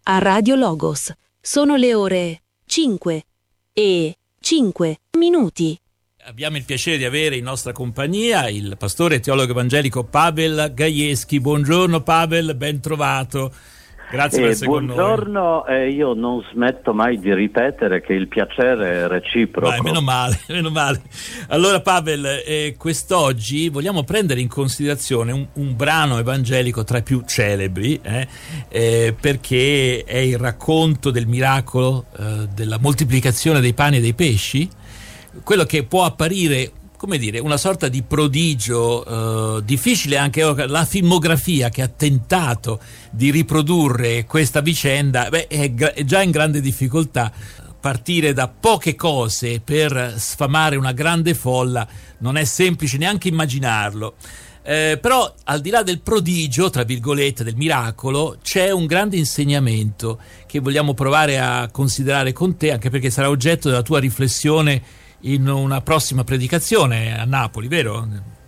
a Radio Logos. Sono le ore 5 e 5 minuti. Abbiamo il piacere di avere in nostra compagnia il pastore e teologo evangelico Pavel Gajewski. Buongiorno Pavel, ben trovato. Grazie per essere con noi. Buongiorno, io non smetto mai di ripetere che il piacere è reciproco. Meno male. Allora Pavel, quest'oggi vogliamo prendere in considerazione un brano evangelico tra i più celebri, perché è il racconto del miracolo della moltiplicazione dei pani e dei pesci, quello che può apparire, come dire, una sorta di prodigio, difficile anche la filmografia che ha tentato di riprodurre questa vicenda, è già in grande difficoltà. Partire da poche cose per sfamare una grande folla non è semplice neanche immaginarlo. Però al di là del prodigio, tra virgolette, del miracolo, c'è un grande insegnamento che vogliamo provare a considerare con te, anche perché sarà oggetto della tua riflessione in una prossima predicazione a Napoli, vero?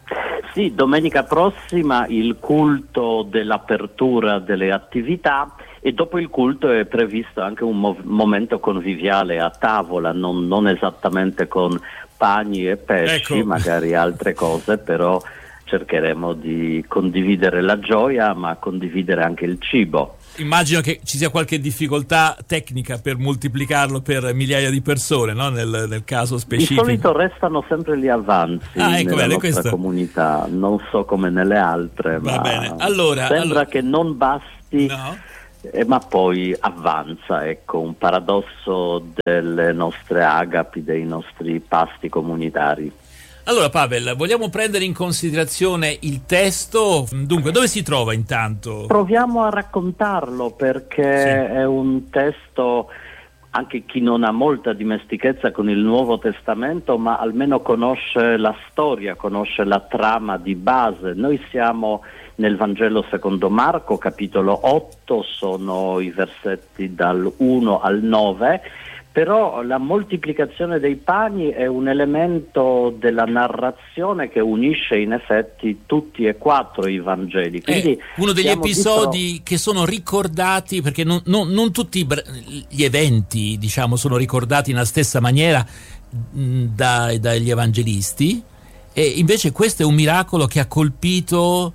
Sì, domenica prossima il culto dell'apertura delle attività, e dopo il culto è previsto anche un momento conviviale a tavola, non esattamente con pani e pesci, ecco, magari altre cose, però cercheremo di condividere la gioia, ma condividere anche il cibo. Immagino che ci sia qualche difficoltà tecnica per moltiplicarlo per migliaia di persone, no? Nel caso specifico. Di solito restano sempre gli avanzi nella nostra comunità, non so come nelle altre. Va bene. Sembra che non basti, no? Ma poi avanza, ecco, un paradosso delle nostre agapi, dei nostri pasti comunitari. Allora Pavel, vogliamo prendere in considerazione il testo? Dunque, dove si trova intanto? Proviamo a raccontarlo, perché sì, è un testo, anche chi non ha molta dimestichezza con il Nuovo Testamento, ma almeno conosce la storia, conosce la trama di base. Noi siamo nel Vangelo secondo Marco, capitolo 8, sono i versetti dal 1 al 9, però la moltiplicazione dei pani è un elemento della narrazione che unisce in effetti tutti e quattro i Vangeli. Quindi uno degli episodi che sono ricordati, perché non tutti gli eventi, diciamo, sono ricordati nella stessa maniera dagli evangelisti, e invece questo è un miracolo che ha colpito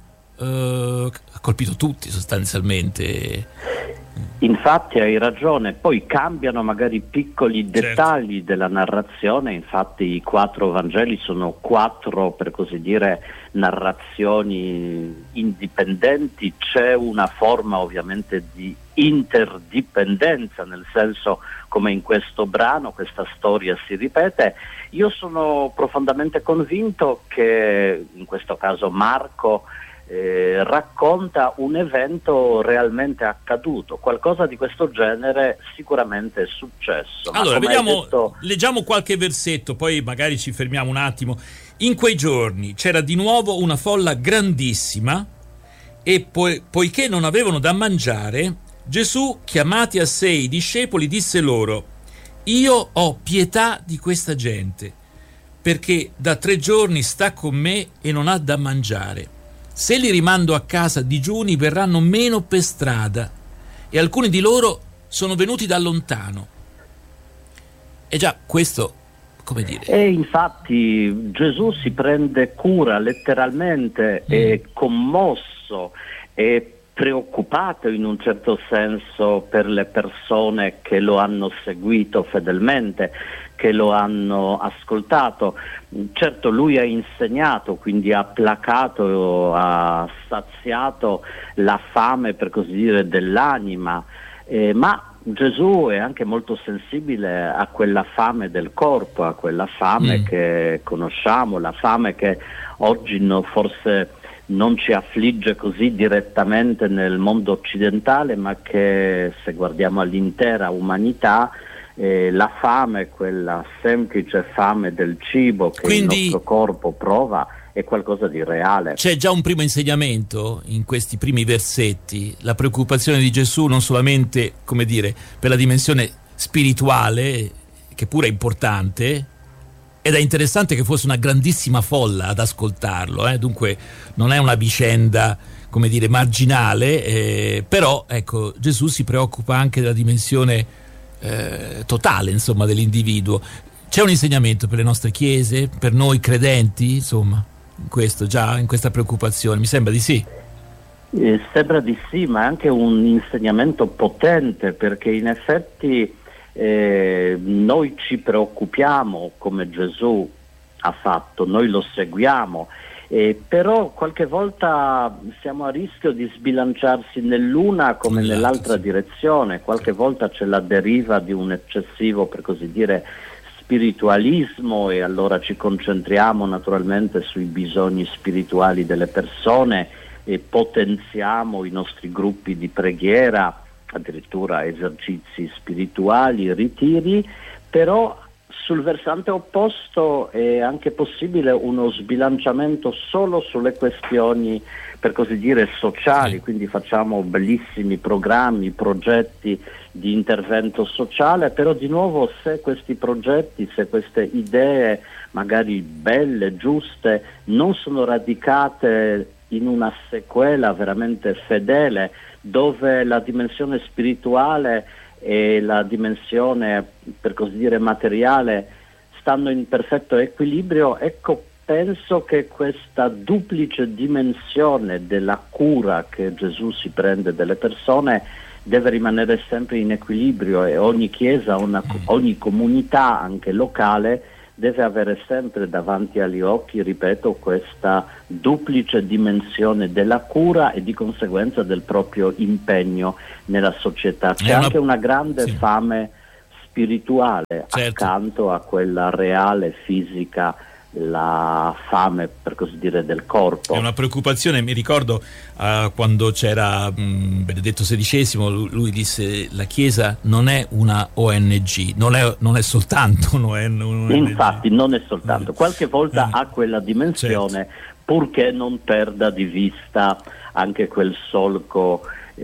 tutti sostanzialmente. Infatti hai ragione, poi cambiano magari piccoli dettagli della narrazione. Infatti i quattro Vangeli sono quattro, per così dire, narrazioni indipendenti. C'è una forma ovviamente di interdipendenza, nel senso, come in questo brano questa storia si ripete. Io sono profondamente convinto che in questo caso Marco racconta un evento realmente accaduto. Qualcosa di questo genere sicuramente è successo. Allora, leggiamo qualche versetto, poi magari ci fermiamo un attimo. In quei giorni c'era di nuovo una folla grandissima, e poiché non avevano da mangiare, Gesù, chiamati a sé i discepoli, disse loro: io ho pietà di questa gente, perché da 3 giorni sta con me e non ha da mangiare. Se li rimando a casa digiuni, verranno meno per strada, e alcuni di loro sono venuti da lontano. E già questo, come dire. E infatti Gesù si prende cura letteralmente, è commosso, è preoccupato in un certo senso per le persone che lo hanno seguito fedelmente, che lo hanno ascoltato. Certo, lui ha insegnato, quindi ha placato, ha saziato la fame, per così dire, dell'anima, ma Gesù è anche molto sensibile a quella fame del corpo, a quella fame che conosciamo, la fame che oggi forse non ci affligge così direttamente nel mondo occidentale, ma che, se guardiamo all'intera umanità, la fame, quella semplice fame del cibo che il nostro corpo prova, è qualcosa di reale. C'è già un primo insegnamento in questi primi versetti, la preoccupazione di Gesù non solamente, come dire, per la dimensione spirituale, che pure è importante, ed è interessante che fosse una grandissima folla ad ascoltarlo, dunque non è una vicenda, come dire, marginale, però ecco, Gesù si preoccupa anche della dimensione totale, insomma, dell'individuo. C'è un insegnamento per le nostre chiese, per noi credenti, insomma, in questo, già in questa preoccupazione? Mi sembra di sì. Sembra di sì, ma è anche un insegnamento potente, perché in effetti noi ci preoccupiamo come Gesù ha fatto, noi lo seguiamo, però qualche volta siamo a rischio di sbilanciarsi nell'una come nell'altra direzione. Qualche volta c'è la deriva di un eccessivo, per così dire, spiritualismo, e allora ci concentriamo naturalmente sui bisogni spirituali delle persone e potenziamo i nostri gruppi di preghiera, addirittura esercizi spirituali, ritiri, però sul versante opposto è anche possibile uno sbilanciamento solo sulle questioni, per così dire, sociali, quindi facciamo bellissimi programmi, progetti di intervento sociale, però di nuovo se questi progetti, se queste idee magari belle, giuste, non sono radicate in una sequela veramente fedele, dove la dimensione spirituale e la dimensione, per così dire, materiale stanno in perfetto equilibrio, ecco, penso che questa duplice dimensione della cura che Gesù si prende delle persone deve rimanere sempre in equilibrio, e ogni chiesa, ogni comunità anche locale deve avere sempre davanti agli occhi, ripeto, questa duplice dimensione della cura e di conseguenza del proprio impegno nella società. C'è anche una grande fame spirituale, certo, accanto a quella reale, fisica, la fame, per così dire, del corpo. È una preoccupazione. Mi ricordo quando c'era Benedetto XVI, lui disse: la Chiesa non è una ONG, non è soltanto una ONG. Infatti non è soltanto, qualche volta ha quella dimensione, certo, purché non perda di vista anche quel solco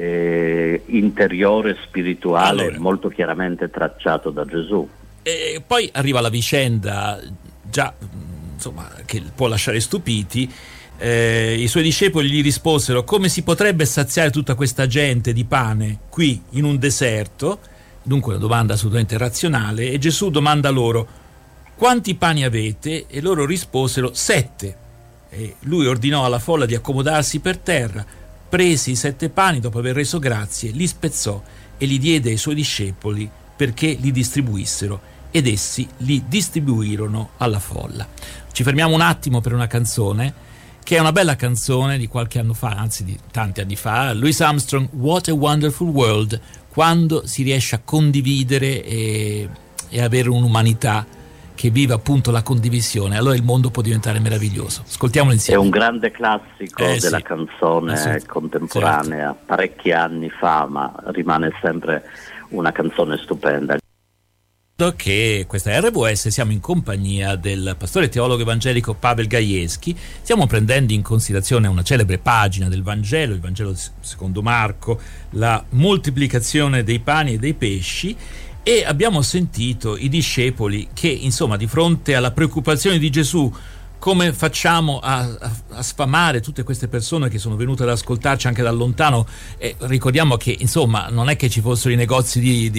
interiore, spirituale, allora, molto chiaramente tracciato da Gesù. E poi arriva la vicenda già, insomma, che può lasciare stupiti. I suoi discepoli gli risposero: come si potrebbe saziare tutta questa gente di pane qui in un deserto? Dunque una domanda assolutamente razionale. E Gesù domanda loro: quanti pani avete? E loro risposero: 7. E lui ordinò alla folla di accomodarsi per terra, prese i 7 pani, dopo aver reso grazie, li spezzò e li diede ai suoi discepoli perché li distribuissero, ed essi li distribuirono alla folla. Ci fermiamo un attimo per una canzone, che è una bella canzone di qualche anno fa, anzi di tanti anni fa, Louis Armstrong, What a Wonderful World, quando si riesce a condividere e avere un'umanità che viva appunto la condivisione, allora il mondo può diventare meraviglioso. Ascoltiamolo insieme. È un grande classico della canzone contemporanea, certo, parecchi anni fa, ma rimane sempre una canzone stupenda. Che questa è RWS, siamo in compagnia del pastore teologo evangelico Pavel Gajewski. Stiamo prendendo in considerazione una celebre pagina del Vangelo, il Vangelo secondo Marco, la moltiplicazione dei pani e dei pesci, e abbiamo sentito i discepoli che, insomma, di fronte alla preoccupazione di Gesù, come facciamo a sfamare tutte queste persone che sono venute ad ascoltarci anche da lontano, ricordiamo che, insomma, non è che ci fossero i negozi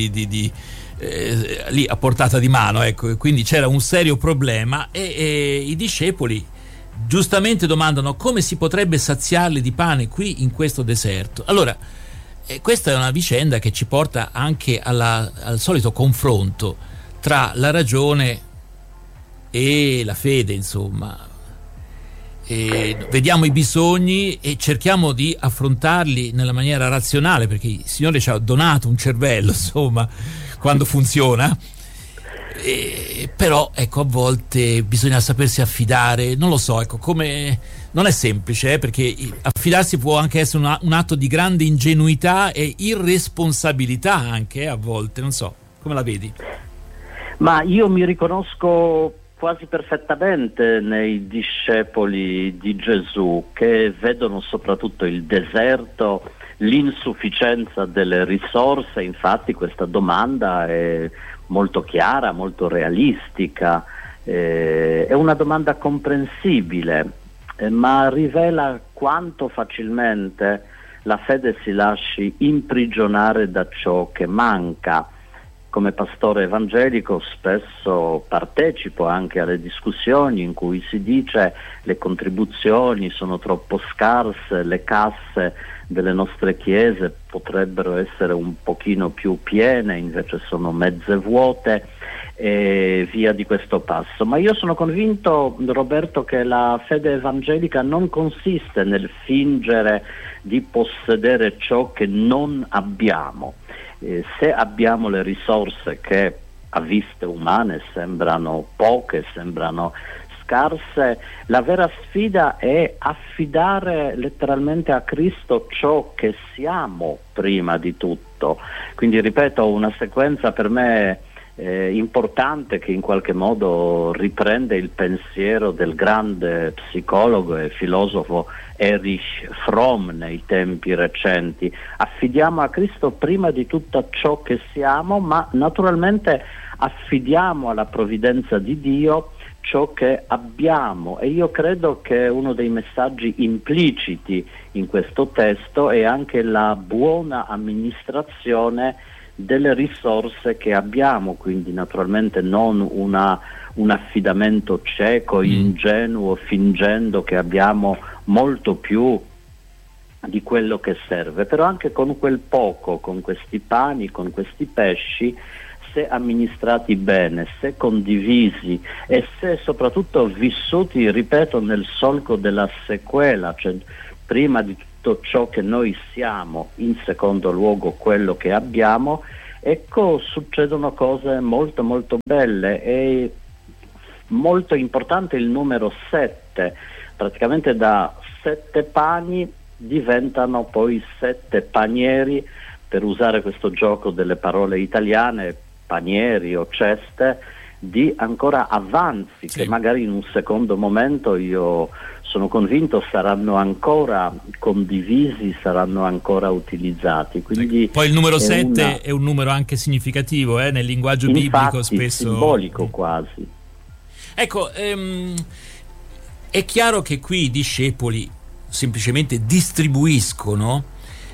lì a portata di mano, ecco, quindi c'era un serio problema, e i discepoli giustamente domandano: come si potrebbe saziarli di pane qui in questo deserto? Allora, questa è una vicenda che ci porta anche al solito confronto tra la ragione e la fede, insomma. Vediamo i bisogni e cerchiamo di affrontarli nella maniera razionale, perché il Signore ci ha donato un cervello, insomma, quando funziona, però ecco, a volte bisogna sapersi affidare, non lo so, ecco, come non è semplice, perché affidarsi può anche essere un atto di grande ingenuità e irresponsabilità anche, a volte, non so, come la vedi? Ma io mi riconosco quasi perfettamente nei discepoli di Gesù, che vedono soprattutto il deserto, l'insufficienza delle risorse. Infatti questa domanda è molto chiara, molto realistica, è una domanda comprensibile, ma rivela quanto facilmente la fede si lasci imprigionare da ciò che manca. Come pastore evangelico spesso partecipo anche alle discussioni in cui si dice le contribuzioni sono troppo scarse, le casse delle nostre chiese potrebbero essere un pochino più piene, invece sono mezze vuote, e via di questo passo. Ma io sono convinto, Roberto, che la fede evangelica non consiste nel fingere di possedere ciò che non abbiamo. Se abbiamo le risorse che a viste umane sembrano poche, sembrano scarse, la vera sfida è affidare letteralmente a Cristo ciò che siamo prima di tutto. Quindi ripeto, una sequenza per me importante che in qualche modo riprende il pensiero del grande psicologo e filosofo Erich Fromm nei tempi recenti. Affidiamo a Cristo prima di tutto ciò che siamo, ma naturalmente affidiamo alla provvidenza di Dio ciò che abbiamo, e io credo che uno dei messaggi impliciti in questo testo è anche la buona amministrazione delle risorse che abbiamo, quindi naturalmente non un affidamento cieco, ingenuo, fingendo che abbiamo molto più di quello che serve, però anche con quel poco, con questi pani, con questi pesci, se amministrati bene, se condivisi e se soprattutto vissuti, ripeto, nel solco della sequela, cioè prima di tutto ciò che noi siamo, in secondo luogo quello che abbiamo, ecco, succedono cose molto molto belle. E molto importante il numero 7, praticamente da 7 pani diventano poi 7 panieri, per usare questo gioco delle parole italiane, panieri o ceste di ancora avanzi, sì, che magari in un secondo momento io sono convinto saranno ancora condivisi, saranno ancora utilizzati. Quindi poi il numero 7 è un numero anche significativo, nel linguaggio biblico spesso simbolico quasi. Ecco, è chiaro che qui i discepoli semplicemente distribuiscono.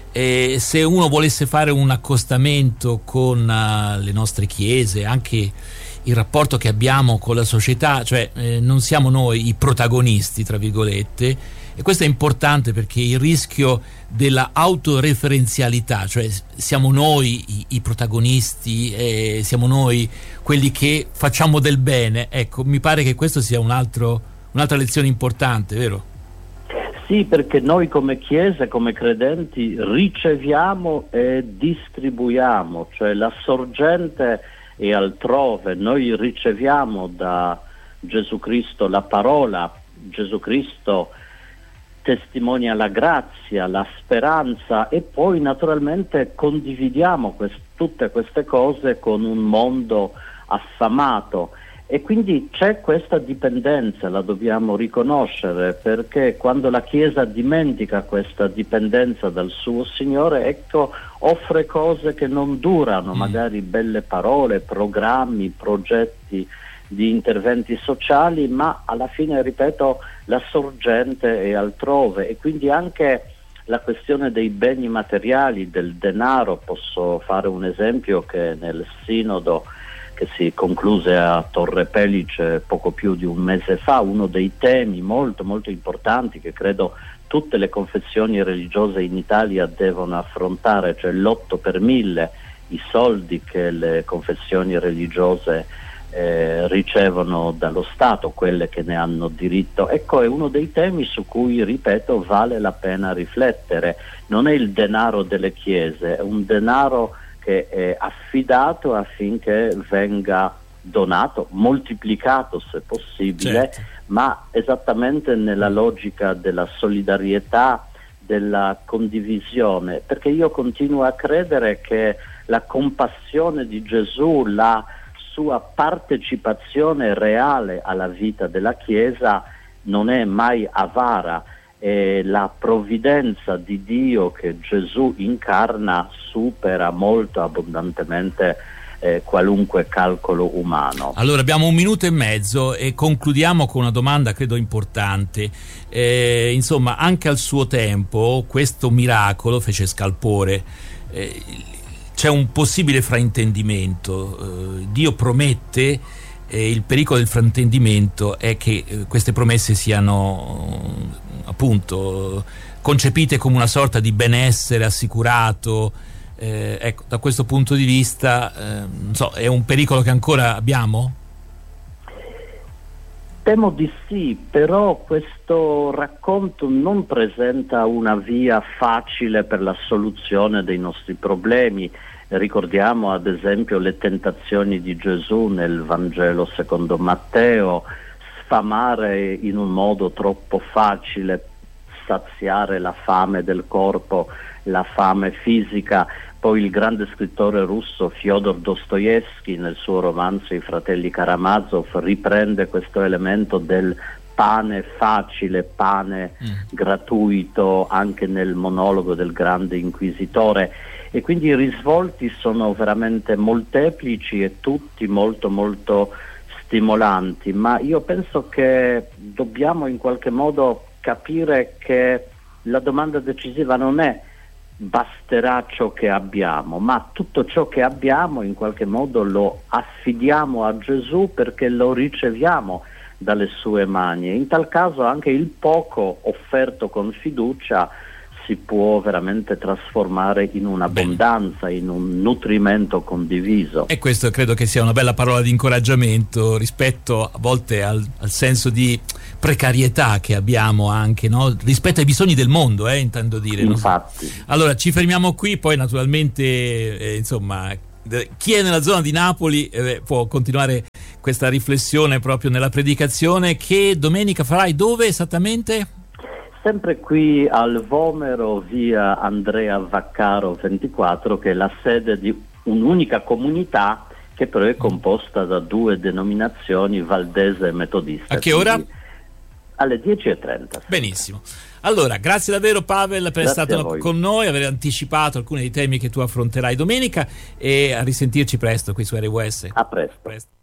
Se uno volesse fare un accostamento con le nostre chiese, anche il rapporto che abbiamo con la società, cioè non siamo noi i protagonisti, tra virgolette, e questo è importante perché il rischio della autoreferenzialità, cioè siamo noi i protagonisti, siamo noi quelli che facciamo del bene, ecco, mi pare che questo sia un'altra lezione importante, vero? Sì, perché noi come Chiesa, come credenti, riceviamo e distribuiamo, cioè la sorgente è altrove, noi riceviamo da Gesù Cristo la parola, Gesù Cristo testimonia la grazia, la speranza, e poi naturalmente condividiamo tutte queste cose con un mondo affamato. E quindi c'è questa dipendenza, la dobbiamo riconoscere, perché quando la Chiesa dimentica questa dipendenza dal suo Signore, ecco, offre cose che non durano, magari belle parole, programmi, progetti di interventi sociali, ma alla fine, ripeto, la sorgente è altrove. E quindi anche la questione dei beni materiali, del denaro, posso fare un esempio che nel sinodo che si concluse a Torre Pellice poco più di un mese fa, uno dei temi molto molto importanti che credo tutte le confessioni religiose in Italia devono affrontare, cioè l'8 per 1000, i soldi che le confessioni religiose ricevono dallo Stato, quelle che ne hanno diritto. Ecco, è uno dei temi su cui, ripeto, vale la pena riflettere. Non è il denaro delle chiese, è un denaro che è affidato affinché venga donato, moltiplicato se possibile, certo, ma esattamente nella logica della solidarietà, della condivisione, perché io continuo a credere che la compassione di Gesù, la sua partecipazione reale alla vita della Chiesa non è mai avara. E la provvidenza di Dio che Gesù incarna supera molto abbondantemente qualunque calcolo umano. Allora abbiamo 1 minuto e mezzo e concludiamo con una domanda credo importante. Insomma, anche al suo tempo questo miracolo fece scalpore. C'è un possibile fraintendimento. Dio promette, il pericolo del fraintendimento è che queste promesse siano appunto concepite come una sorta di benessere assicurato. Ecco, da questo punto di vista non so, è un pericolo che ancora abbiamo? Temo di sì, però questo racconto non presenta una via facile per la soluzione dei nostri problemi. Ricordiamo ad esempio le tentazioni di Gesù nel Vangelo secondo Matteo: sfamare in un modo troppo facile, saziare la fame del corpo, la fame fisica. Poi il grande scrittore russo Fyodor Dostoevskij nel suo romanzo I fratelli Karamazov riprende questo elemento del pane facile, pane gratuito, anche nel monologo del grande inquisitore, e quindi i risvolti sono veramente molteplici e tutti molto molto stimolanti, ma io penso che dobbiamo in qualche modo capire che la domanda decisiva non è basterà ciò che abbiamo, ma tutto ciò che abbiamo in qualche modo lo affidiamo a Gesù perché lo riceviamo dalle sue mani, e in tal caso anche il poco offerto con fiducia si può veramente trasformare in un'abbondanza, in un nutrimento condiviso. E questo credo che sia una bella parola di incoraggiamento rispetto a volte al senso di precarietà che abbiamo anche, no? Rispetto ai bisogni del mondo, intendo dire. Infatti. No? Allora ci fermiamo qui, poi naturalmente insomma chi è nella zona di Napoli può continuare questa riflessione proprio nella predicazione. Che domenica farai? Dove esattamente? Sempre qui al Vomero, via Andrea Vaccaro 24, che è la sede di un'unica comunità che però è composta da 2 denominazioni, valdese e metodista. A che ora? Alle 10:30. Benissimo. Allora, grazie davvero Pavel per essere stato con noi, aver anticipato alcuni dei temi che tu affronterai domenica, e a risentirci presto qui su RWS. A presto.